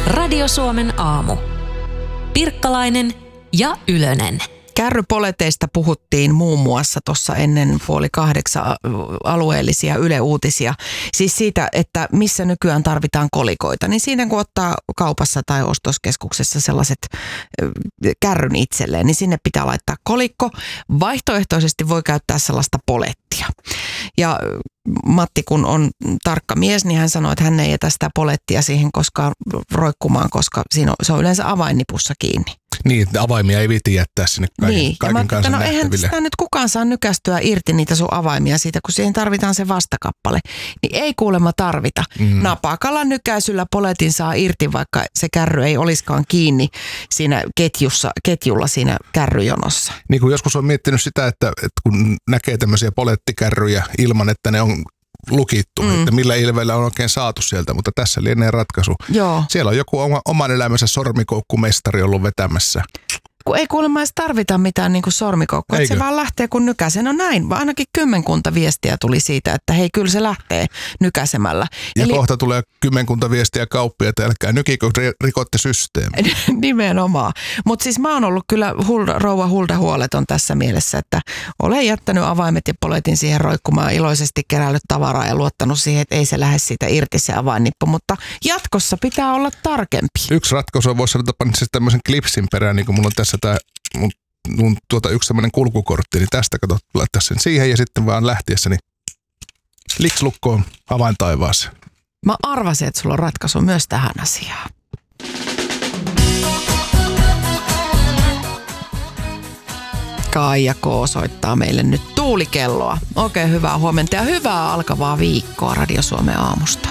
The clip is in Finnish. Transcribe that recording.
Radio Suomen aamu. Pirkkalainen ja Ylönen. Kärrypoleteista puhuttiin muun muassa tuossa ennen 7:30 alueellisia Yle-uutisia. Siis siitä, että missä nykyään tarvitaan kolikoita. Niin siinä kun ottaa kaupassa tai ostoskeskuksessa sellaiset kärryn itselleen, niin sinne pitää laittaa kolikko. Vaihtoehtoisesti voi käyttää sellaista polettia. Ja Matti, kun on tarkka mies, niin hän sanoi, että hän ei jätä sitä polettia siihen koskaan roikkumaan, koska se on yleensä avainnipussa kiinni. Niin, avaimia ei viiti jättää sinne kaiken kansan nähtäville. Eihän sitä nyt kukaan saa nykästyä irti niitä sun avaimia siitä, kun siihen tarvitaan se vastakappale. Niin ei kuulemma tarvita. Napakalla nykäisyllä poletin saa irti, vaikka se kärry ei olisikaan kiinni siinä ketjulla siinä kärryjonossa. Niin kuin joskus on miettinyt sitä, että kun näkee tämmöisiä polettikärryjä ilman, että ne on lukittu, että millä ilveellä on oikein saatu sieltä, mutta tässä lienee ratkaisu. Joo. Siellä on joku oman elämänsä sormikoukkumestari ollut vetämässä. Kun ei kuulemma edes tarvita mitään niin kuin sormikoukkua, että se vaan lähtee kun nykäsee. No näin, vaan ainakin 10 viestiä tuli siitä, että hei, kyllä se lähtee nykäsemällä. Ja kohta tulee 10 viestiä kauppia, että älkää nykikö, rikotte systeemi. Nimenomaan. Mutta siis mä oon ollut kyllä rouva Hulda huoleton tässä mielessä, että olen jättänyt avaimet ja poletin siihen roikkumaan, iloisesti kerännyt tavaraa ja luottanut siihen, että ei se lähde siitä irti se avainnippu, mutta jatkossa pitää olla tarkempi. Yksi ratkaisu voisi olla panna siis tämmöisen klipsin perään, niin kuin mulla on tässä tämä mun yksi tämmöinen kulkukortti, niin tästä kato, laittaa sen siihen ja sitten vaan lähtiessä, niin likslukkoon avain taivaaseen. Mä arvasin, että sulla on ratkaisu myös tähän asiaan. Kaija K. soittaa meille nyt tuulikelloa. Oikein hyvää huomenta ja hyvää alkavaa viikkoa Radio Suomen aamusta.